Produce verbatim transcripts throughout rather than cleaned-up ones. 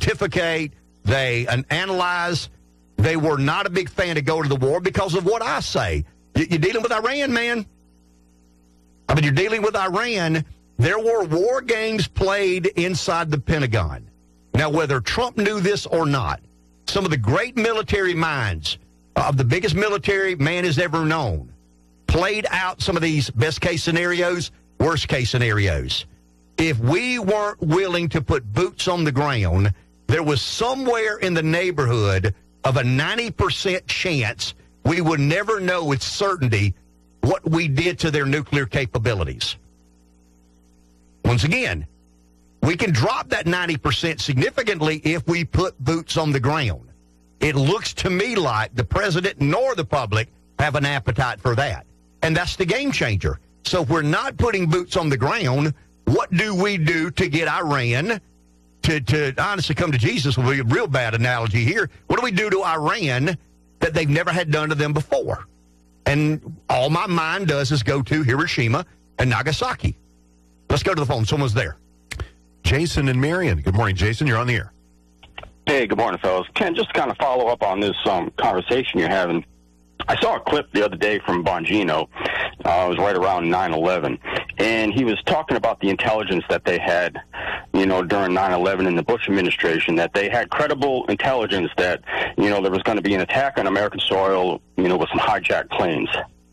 pontificate, they uh, analyze. They were not a big fan to go to the war because of what I say. You, you're dealing with Iran, man. I mean, you're dealing with Iran. There were war games played inside the Pentagon. Now, whether Trump knew this or not, some of the great military minds of the biggest military man has ever known played out some of these best-case scenarios, worst-case scenarios. If we weren't willing to put boots on the ground, there was somewhere in the neighborhood of a ninety percent chance we would never know with certainty what we did to their nuclear capabilities. Once again, we can drop that ninety percent significantly if we put boots on the ground. It looks to me like the president nor the public have an appetite for that. And that's the game changer. So if we're not putting boots on the ground, what do we do to get Iran to, to honestly come to Jesus? Will be a real bad analogy here. What do we do to Iran that they've never had done to them before? And all my mind does is go to Hiroshima and Nagasaki. Let's go to the phone. Someone's there. Jason and Marion. Good morning, Jason. You're on the air. Hey, good morning, fellas. Ken, just to kind of follow up on this um, conversation you're having, I saw a clip the other day from Bongino. Uh, it was right around nine eleven, and he was talking about the intelligence that they had, you know, during nine eleven in the Bush administration, that they had credible intelligence that, you know, there was going to be an attack on American soil, you know, with some hijacked planes.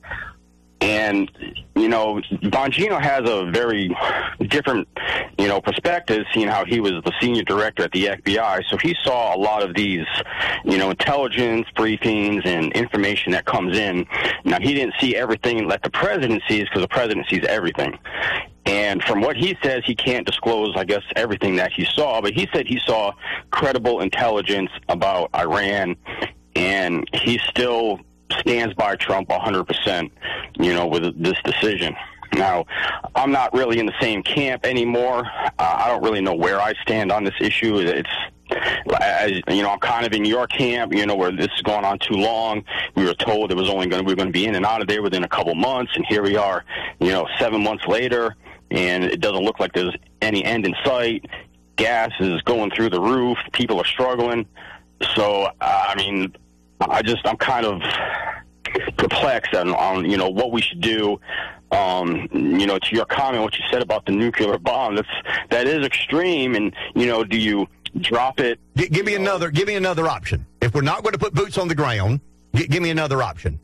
And, you know, Bongino has a very different, you know, perspective, seeing how he was the senior director at the F B I. So he saw a lot of these, you know, intelligence briefings and information that comes in. Now, he didn't see everything that the president sees because the president sees everything. And from what he says, he can't disclose, I guess, everything that he saw. But he said he saw credible intelligence about Iran, and he still stands by Trump one hundred percent, you know, with this decision. Now, I'm not really in the same camp anymore. Uh, I don't really know where I stand on this issue. It's, as, you know, I'm kind of in your camp, you know, where this has gone on too long. We were told it was only going to, we were going to be in and out of there within a couple months, and here we are, you know, seven months later, and it doesn't look like there's any end in sight. Gas is going through the roof. People are struggling. So, uh, I mean, I just, I'm kind of perplexed on, on, you know, what we should do. Um, you know, to your comment, what you said about the nuclear bomb, that's, that is extreme. And, you know, do you drop it? G- give me another, give me another option. If we're not going to put boots on the ground, g- give me another option.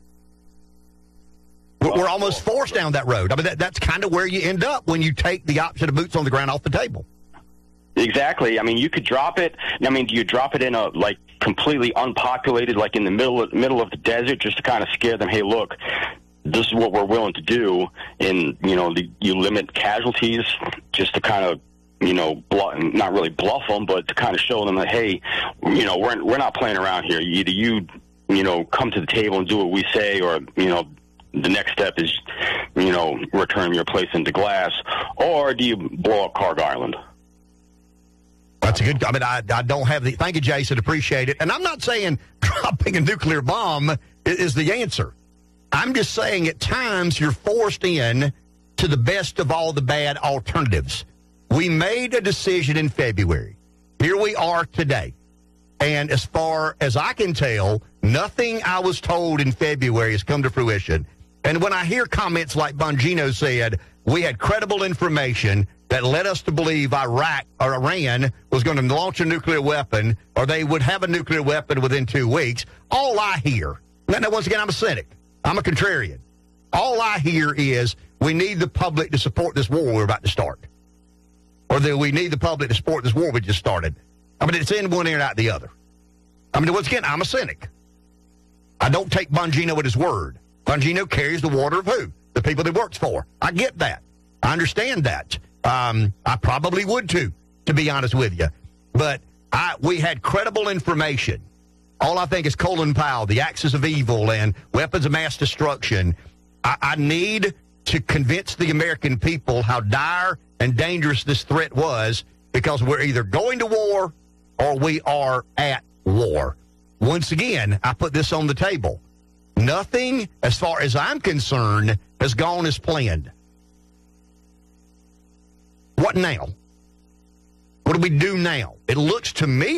We're, we're almost forced down that road. I mean, that, that's kind of where you end up when you take the option of boots on the ground off the table. Exactly. I mean, you could drop it. I mean, do you drop it in a, like, completely unpopulated, like in the middle of, middle of the desert, just to kind of scare them? Hey, look, this is what we're willing to do. And, you know, the, you limit casualties just to kind of, you know, bluff, not really bluff them, but to kind of show them that, hey, you know, we're, we're not playing around here. Either you, you know, come to the table and do what we say, or, you know, the next step is, you know, return your place into glass, or do you blow up Carg Island? That's a good, I mean, I, I don't have the, thank you, Jason, appreciate it. And I'm not saying dropping a nuclear bomb is, is the answer. I'm just saying at times you're forced in to the best of all the bad alternatives. We made a decision in February. Here we are today. And as far as I can tell, nothing I was told in February has come to fruition. And when I hear comments like Bongino said, we had credible information that led us to believe Iraq or Iran was going to launch a nuclear weapon, or they would have a nuclear weapon within two weeks. All I hear, now once again, I'm a cynic. I'm a contrarian. All I hear is we need the public to support this war we're about to start. Or that we need the public to support this war we just started. I mean, it's in one ear and out the other. I mean, once again, I'm a cynic. I don't take Bongino at his word. Bongino carries the water of who? The people that he works for. I get that. I understand that. Um, I probably would too, to be honest with you. But I, we had credible information. All I think is Colin Powell, the axis of evil and weapons of mass destruction. I, I need to convince the American people how dire and dangerous this threat was, because we're either going to war or we are at war. Once again, I put this on the table. Nothing, as far as I'm concerned, has gone as planned. What now? What do we do now? It looks to me